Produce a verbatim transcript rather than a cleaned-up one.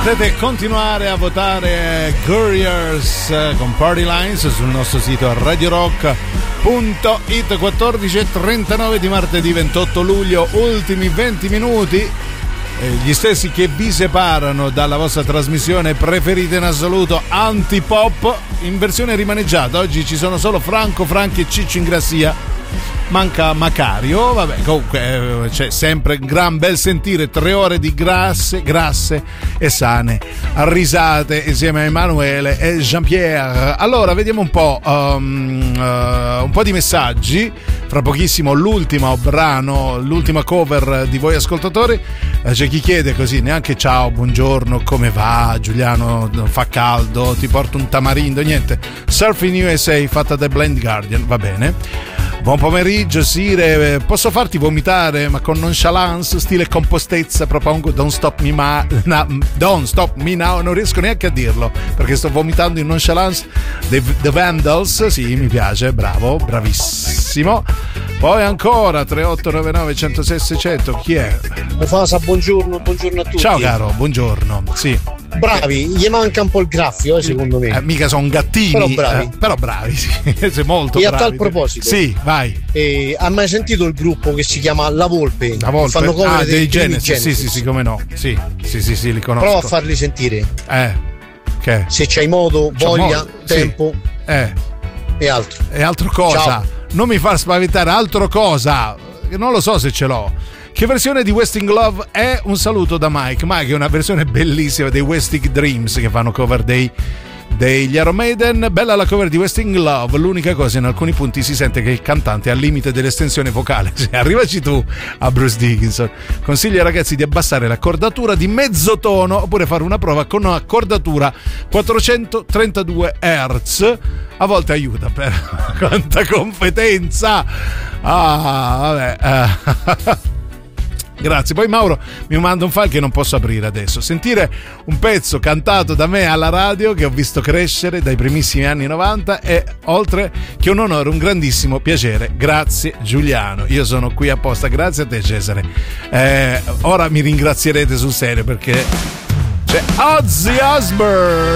Potete continuare a votare Couriers con Party Lines sul nostro sito radio rock punto it. Quattordici e trentanove di martedì ventotto luglio, ultimi venti minuti, eh, gli stessi che vi separano dalla vostra trasmissione preferita in assoluto, Antipop, in versione rimaneggiata. Oggi ci sono solo Franco, Franchi e Ciccio Ingrassia. Manca Macario, vabbè, comunque eh, c'è sempre un gran bel sentire, tre ore di grasse, grasse e sane risate insieme a Emanuele e Jean-Pierre. Allora, vediamo un po', um, uh, un po' di messaggi. Fra pochissimo l'ultimo brano, l'ultima cover di voi ascoltatori. Eh, c'è chi chiede così, neanche ciao, buongiorno, come va Giuliano, fa caldo, ti porto un tamarindo, niente. Surfing U S A fatta da Blind Guardian, va bene. Buon pomeriggio Sire, posso farti vomitare ma con nonchalance, stile e compostezza, propongo Don't Stop Me Ma, na, Don't Stop Me Now, non riesco neanche a dirlo perché sto vomitando in nonchalance. The, The Vandals, sì, mi piace, bravo, bravissimo. Poi ancora tre otto nove nove uno zero sei sei zero zero, chi è? Mufasa, buongiorno, buongiorno a tutti. Ciao caro, buongiorno, sì. Bravi, gli manca un po' il graffio, eh, secondo me. Eh, mica sono gattini, però bravi, eh, però bravi, sì. Sei molto e bravi. a tal proposito, sì, vai. Eh, ha mai sentito il gruppo che si chiama La Volpe? La Volpe? Fanno cover ah, dei, dei Genesis. Genesis. Sì, sì, sì, come no. Sì, sì, sì, sì, li conosco. Prova a farli sentire. Eh, che? Se c'hai modo, C'ho voglia, modo. tempo. Sì. Eh. E altro. E altro cosa? Ciao. Non mi far spaventare, altro cosa. Non lo so se ce l'ho. Che versione di Wasting Love è? Un saluto da Mike. Mike è una versione bellissima dei Wasting Dreams che fanno cover dei degli Iron Maiden. Bella la cover di Wasting Love. L'unica cosa, in alcuni punti si sente che il cantante è al limite dell'estensione vocale. Arrivaci tu a Bruce Dickinson. Consiglio ai ragazzi di abbassare l'accordatura di mezzo tono oppure fare una prova con un'accordatura quattrocentotrentadue hertz. A volte aiuta, per quanta competenza. Ah, vabbè. Grazie. Poi Mauro mi manda un file che non posso aprire adesso. Sentire un pezzo cantato da me alla radio che ho visto crescere dai primissimi anni novanta è, oltre che un onore, un grandissimo piacere. Grazie Giuliano, io sono qui apposta. Grazie a te Cesare. Eh, ora mi ringrazierete sul serio perché c'è Ozzy Osbourne.